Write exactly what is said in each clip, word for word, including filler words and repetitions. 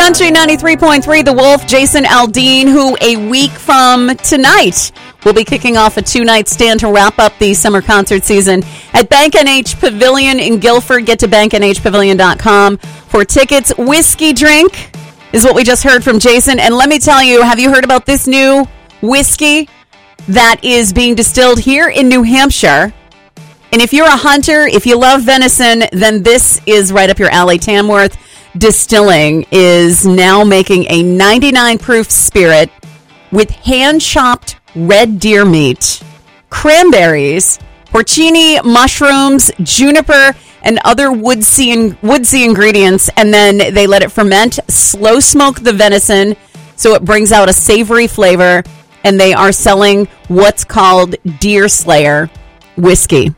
Country ninety-three point three, The Wolf, Jason Aldean, who a week from tonight will be kicking off a two-night stand to wrap up the summer concert season at Bank N H Pavilion in Guilford. Get to bank n h pavilion dot com for tickets. Whiskey drink is what we just heard from Jason. And let me tell you, have you heard about this new whiskey that is being distilled here in New Hampshire? And if you're a hunter, if you love venison, then this is right up your alley. Tamworth Distilling is now making a ninety-nine proof spirit with hand-chopped red deer meat, cranberries, porcini mushrooms, juniper, and other woodsy, woodsy ingredients. And then they let it ferment, slow smoke the venison so it brings out a savory flavor. And they are selling what's called Deer Slayer whiskey.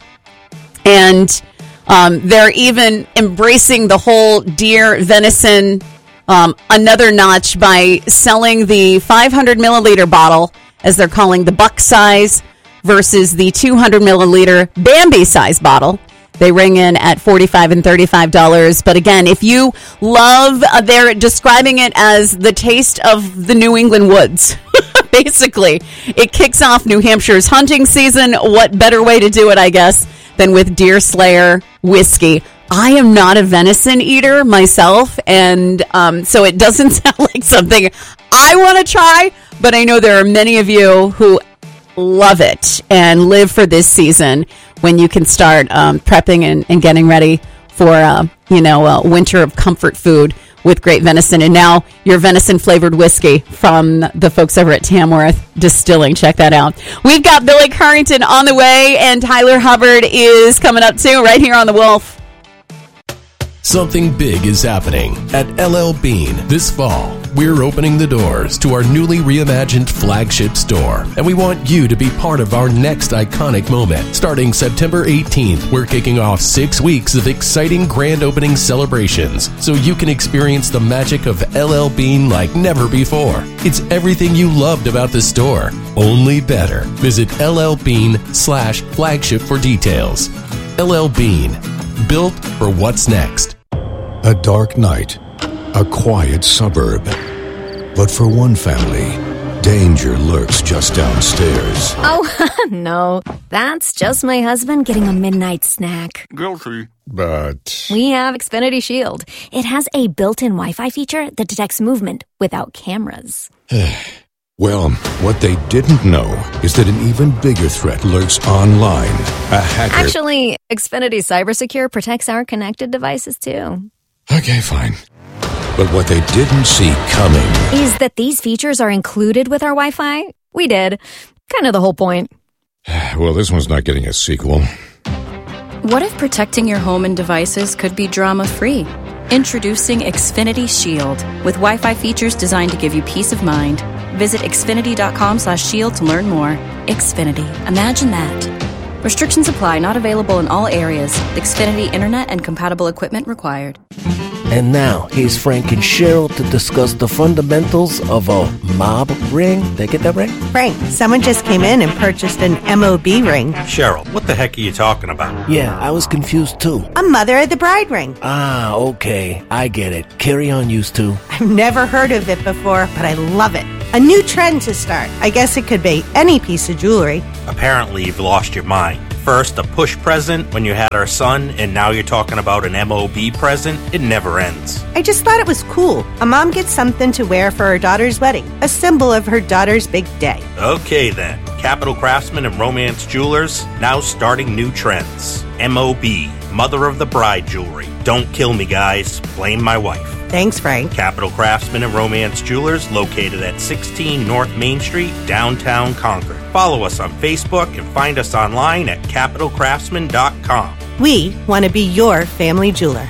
And um, they're even embracing the whole deer venison um, another notch by selling the five hundred milliliter bottle, as they're calling the buck size, versus the two hundred milliliter Bambi size bottle. They ring in at forty-five dollars and thirty-five dollars. But again, if you love, uh, they're describing it as the taste of the New England woods. Basically, it kicks off New Hampshire's hunting season. What better way to do it, I guess, than with Deer Slayer whiskey? I am not a venison eater myself, and um, so it doesn't sound like something I want to try, but I know there are many of you who love it and live for this season when you can start um, prepping and, and getting ready for, uh, you know, a winter of comfort food with great venison. And now your venison-flavored whiskey from the folks over at Tamworth Distilling. Check that out. We've got Billy Currington on the way, and Tyler Hubbard is coming up too, right here on The Wolf. Something big is happening at L L Bean this fall. We're opening the doors to our newly reimagined flagship store, and we want you to be part of our next iconic moment. Starting September eighteenth, we're kicking off six weeks of exciting grand opening celebrations, so you can experience the magic of L L Bean like never before. It's everything you loved about the store, only better. Visit L L Bean slash flagship for details. L L Bean, built for what's next. A dark night, a quiet suburb. But for one family, danger lurks just downstairs. Oh, no. That's just my husband getting a midnight snack. Guilty. But we have Xfinity Shield. It has a built-in Wi-Fi feature that detects movement without cameras. Well, what they didn't know is that an even bigger threat lurks online. A hacker... Actually, Xfinity CyberSecure protects our connected devices, too. Okay, fine. But what they didn't see coming is that these features are included with our Wi-Fi. We did. Kind of the whole point. Well, this one's not getting a sequel. What if protecting your home and devices could be drama-free? Introducing Xfinity Shield, with Wi-Fi features designed to give you peace of mind. Visit xfinity.com slash shield to learn more. Xfinity. Imagine that. Restrictions apply. Not available in all areas. Xfinity Internet and compatible equipment required. And now, here's Frank and Cheryl to discuss the fundamentals of a mob ring. Did I get that right? Frank, someone just came in and purchased an M O B ring. Cheryl, what the heck are you talking about? Yeah, I was confused too. A mother of the bride ring. Ah, okay. I get it. Carry on, used to. I've never heard of it before, but I love it. A new trend to start. I guess it could be any piece of jewelry. Apparently, you've lost your mind. First, a push present when you had our son, and now you're talking about an M O B present? It never ends. I just thought it was cool. A mom gets something to wear for her daughter's wedding, a symbol of her daughter's big day. Okay then. Capital Craftsman and Romance Jewelers, now starting new trends. M O B, Mother of the Bride Jewelry. Don't kill me, guys. Blame my wife. Thanks, Frank. Capital Craftsman and Romance Jewelers, located at sixteen North Main Street, downtown Concord. Follow us on Facebook and find us online at capital craftsman dot com. We want to be your family jeweler.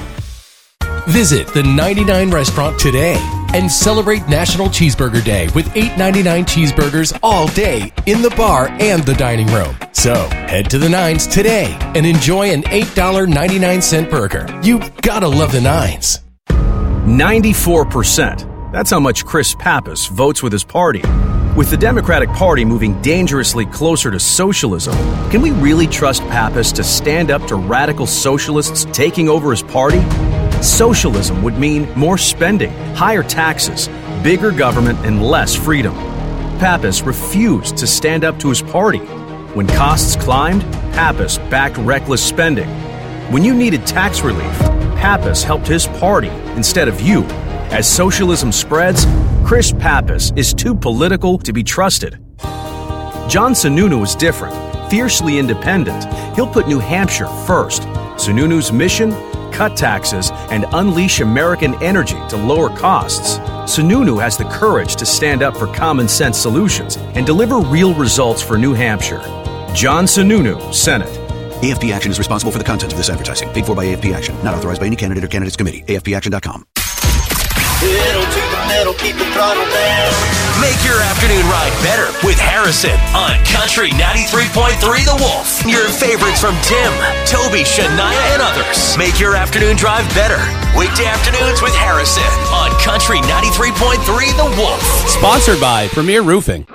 Visit the ninety-nine Restaurant today and celebrate National Cheeseburger Day with eight ninety-nine cheeseburgers all day in the bar and the dining room. So head to the Nines today and enjoy an eight dollars and ninety-nine cents burger. You gotta love the Nines. ninety-four percent. That's how much Chris Pappas votes with his party. With the Democratic Party moving dangerously closer to socialism, can we really trust Pappas to stand up to radical socialists taking over his party? Socialism would mean more spending, higher taxes, bigger government, and less freedom. Pappas refused to stand up to his party. When costs climbed, Pappas backed reckless spending. When you needed tax relief, Pappas helped his party instead of you. As socialism spreads, Chris Pappas is too political to be trusted. John Sununu is different, fiercely independent. He'll put New Hampshire first. Sununu's mission? Cut taxes and unleash American energy to lower costs. Sununu has the courage to stand up for common sense solutions and deliver real results for New Hampshire. John Sununu, Senate. A F P Action is responsible for the content of this advertising. Paid for by A F P Action. Not authorized by any candidate or candidates committee. A F P action dot com. Pedal to the metal, keep the throttle down. Make your afternoon ride better with Harrison on Country ninety-three point three The Wolf. Your favorites from Tim, Toby, Shania, and others. Make your afternoon drive better. Weekday afternoons with Harrison on Country ninety-three point three The Wolf. Sponsored by Premier Roofing.